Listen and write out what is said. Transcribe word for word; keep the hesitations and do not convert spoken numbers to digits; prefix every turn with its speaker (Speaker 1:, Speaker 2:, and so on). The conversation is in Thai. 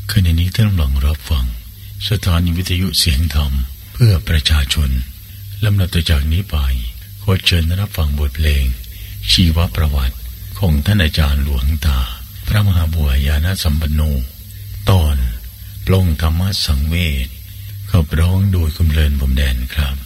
Speaker 1: ขณะนี้ท่านกำลังรับฟังสถานีวิทยุเสียงธรรมเพื่อประชาชนลำดับต่อจากนี้ไปขอเชิญรับฟังบทเพลงชีวประวัติของท่านอาจารย์หลวงตาพระมหาบัวญาณสัมปันโนตอนปลงธรรมสังเวชขับร้องโดยคุณเพลินพรหมแดนครับ